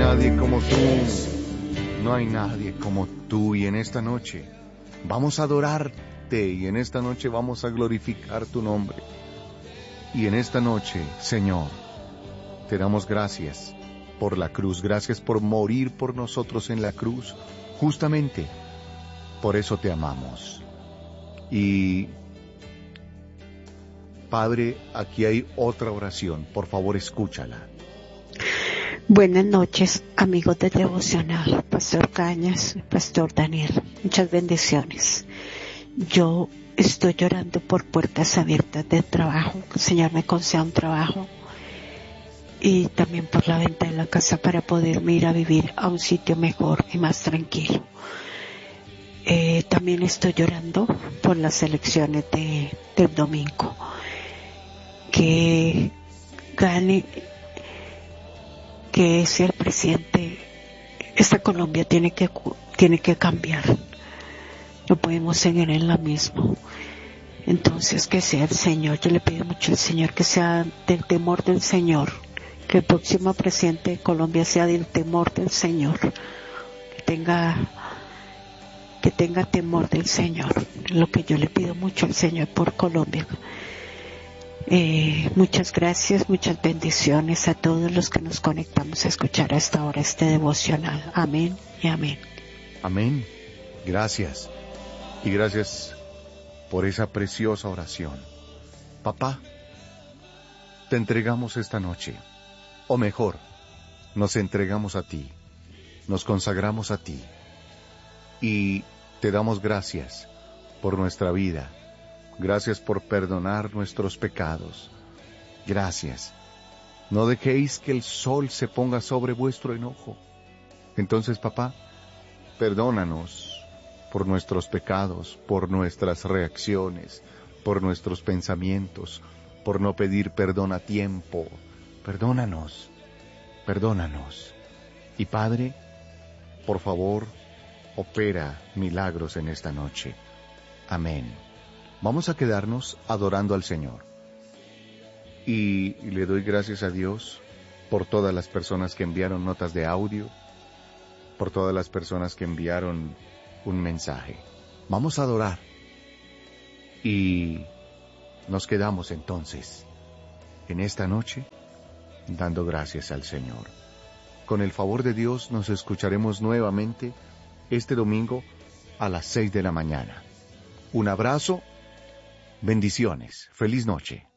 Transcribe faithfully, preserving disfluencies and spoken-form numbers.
nadie como tú, no hay nadie como tú. Y en esta noche vamos a adorarte, y en esta noche vamos a glorificar tu nombre. Y en esta noche, Señor, te damos gracias por la cruz, gracias por morir por nosotros en la cruz. Justamente por eso te amamos. Y Padre, aquí hay otra oración, por favor escúchala. Buenas noches, amigos de Devocional, Pastor Cañas, Pastor Daniel, muchas bendiciones. Yo estoy llorando por puertas abiertas de trabajo, que el Señor me conceda un trabajo, y también por la venta de la casa para poderme ir a vivir a un sitio mejor y más tranquilo. Eh, también estoy llorando por las elecciones de, del domingo, que gane, que sea el presidente. Esta Colombia tiene que tiene que cambiar, no podemos seguir en la misma. Entonces que sea el Señor, yo le pido mucho al Señor que sea del temor del Señor, que el próximo presidente de Colombia sea del temor del Señor, que tenga que tenga temor del Señor, lo que yo le pido mucho al Señor por Colombia. Eh, muchas gracias, muchas bendiciones a todos los que nos conectamos a escuchar hasta ahora este devocional. Amén y amén. Amén. Gracias. Y gracias por esa preciosa oración. Papá, te entregamos esta noche, o mejor, nos entregamos a ti, nos consagramos a ti, y te damos gracias por nuestra vida. Gracias por perdonar nuestros pecados. Gracias. No dejéis que el sol se ponga sobre vuestro enojo. Entonces, papá, perdónanos por nuestros pecados, por nuestras reacciones, por nuestros pensamientos, por no pedir perdón a tiempo. Perdónanos, perdónanos. Y Padre, por favor, opera milagros en esta noche. Amén. Vamos a quedarnos adorando al Señor. Y le doy gracias a Dios por todas las personas que enviaron notas de audio, por todas las personas que enviaron un mensaje. Vamos a adorar. Y nos quedamos entonces en esta noche dando gracias al Señor. Con el favor de Dios nos escucharemos nuevamente este domingo a las seis de la mañana. Un abrazo. Bendiciones. Feliz noche.